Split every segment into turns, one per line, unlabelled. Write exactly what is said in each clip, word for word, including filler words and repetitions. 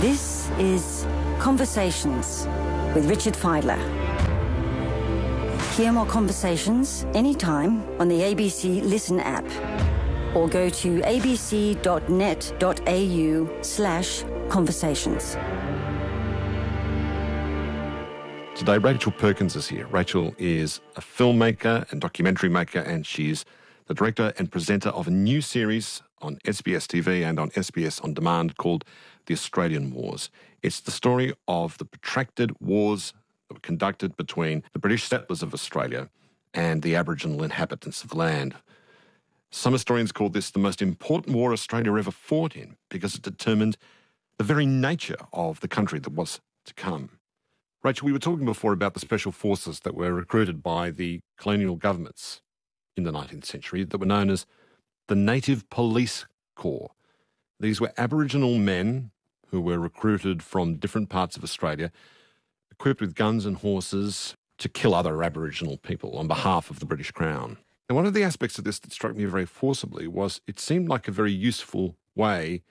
This is Conversations with Richard Fidler. Hear more conversations anytime on the A B C Listen app or go to abc.net.au slash conversations.
Today, Rachel Perkins is here. Rachel is a filmmaker and documentary maker, and she's the director and presenter of a new series on S B S T V and on S B S On Demand called The Australian Wars. It's the story of the protracted wars that were conducted between the British settlers of Australia and the Aboriginal inhabitants of the land. Some historians call this the most important war Australia ever fought in because it determined the very nature of the country that was to come. Rachel, we were talking before about the special forces that were recruited by the colonial governments in the nineteenth century that were known as the Native Police Corps. These were Aboriginal men who were recruited from different parts of Australia, equipped with guns and horses to kill other Aboriginal people on behalf of the British Crown. And one of the aspects of this that struck me very forcibly was it seemed like a very useful way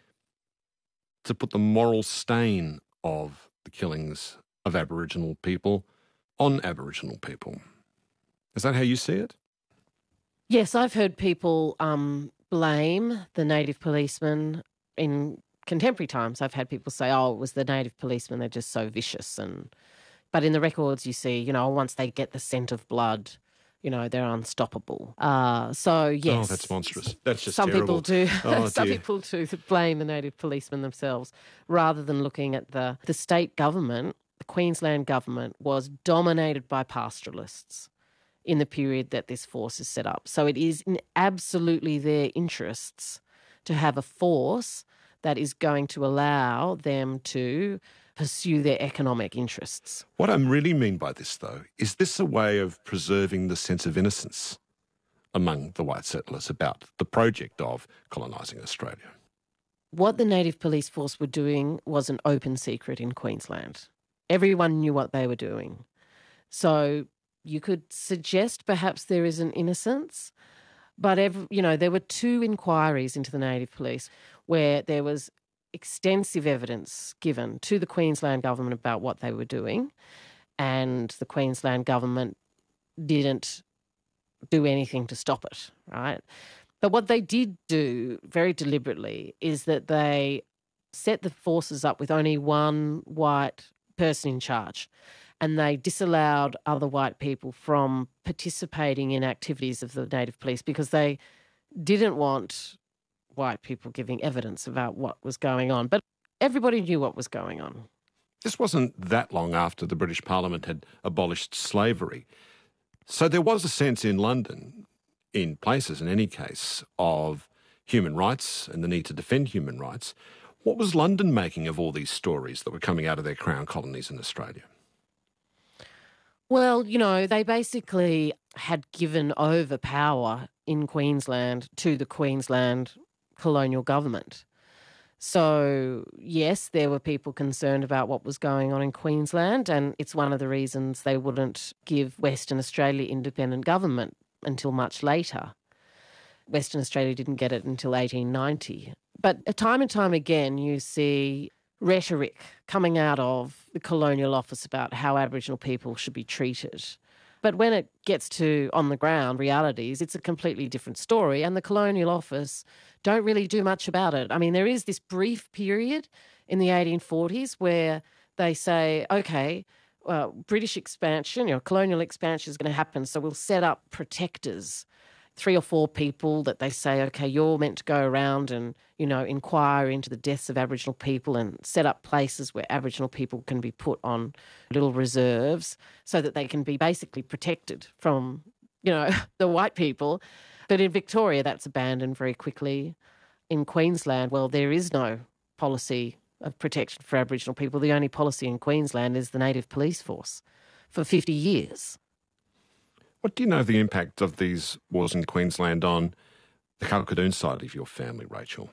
to put the moral stain of the killings of Aboriginal people on Aboriginal people. Is that how you see it?
Yes, I've heard people um, blame the native policemen in contemporary times. I've had people say, oh, it was the native policemen, they're just so vicious. And But in the records you see, you know, once they get the scent of blood, you know, they're unstoppable. Uh, so, yes.
Oh, that's monstrous. That's just
some
terrible.
People do,
oh,
some
dear.
people do blame the native policemen themselves rather than looking at the, the state government. The Queensland government was dominated by pastoralists in the period that this force is set up. So it is in absolutely their interests to have a force that is going to allow them to pursue their economic interests.
What I really mean by this, though, is this a way of preserving the sense of innocence among the white settlers about the project of colonising Australia?
What the Native Police Force were doing was an open secret in Queensland. Everyone knew what they were doing. So you could suggest perhaps there is an innocence, but, every, you know, there were two inquiries into the Native Police where there was extensive evidence given to the Queensland government about what they were doing, and the Queensland government didn't do anything to stop it, right? But what they did do very deliberately is that they set the forces up with only one white person in charge, and they disallowed other white people from participating in activities of the Native Police because they didn't want white people giving evidence about what was going on. But everybody knew what was going on.
This wasn't that long after the British Parliament had abolished slavery. So there was a sense in London, in places in any case, of human rights and the need to defend human rights. What was London making of all these stories that were coming out of their Crown colonies in Australia?
Well, you know, they basically had given over power in Queensland to the Queensland colonial government. So, yes, there were people concerned about what was going on in Queensland, and it's one of the reasons they wouldn't give Western Australia independent government until much later. Western Australia didn't get it until eighteen ninety. But time and time again you see rhetoric coming out of the Colonial Office about how Aboriginal people should be treated. But when it gets to on the ground realities, it's a completely different story, and the Colonial Office don't really do much about it. I mean, there is this brief period in the eighteen forties where they say, okay, well, British expansion, you know, colonial expansion is going to happen, so we'll set up protectors, three or four people that they say, okay, you're meant to go around and, you know, inquire into the deaths of Aboriginal people and set up places where Aboriginal people can be put on little reserves so that they can be basically protected from, you know, the white people. But in Victoria, that's abandoned very quickly. In Queensland, well, there is no policy of protection for Aboriginal people. The only policy in Queensland is the Native Police Force for fifty years.
What do you know of the impact of these wars in Queensland on the Kalkadoon side of your family, Rachel?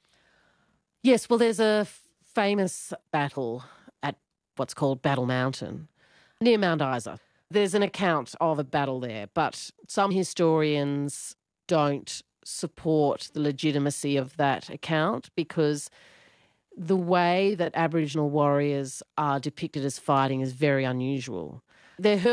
Yes, well, there's a f- famous battle at what's called Battle Mountain near Mount Isa. There's an account of a battle there, but some historians don't support the legitimacy of that account because the way that Aboriginal warriors are depicted as fighting is very unusual. They're